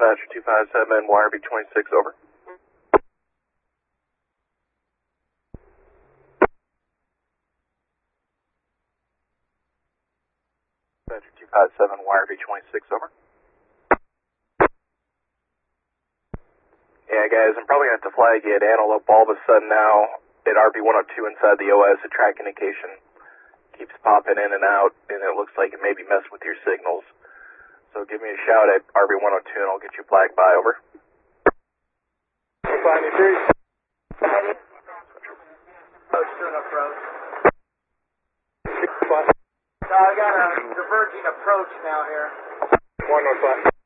Dispatcher 257, YRB26, over. Dispatcher 257, YRB26, over. Yeah, guys, I'm probably going to have to flag you at Antelope all of a sudden now. At RB102 inside the OS, the track indication keeps popping in and out, and it looks like it may be messing with your signals. So give me a shout at RB102 and I'll get you flagged by, over. Fine, you agree? Approach to an approach. Fine. I got a diverging approach now here. 105.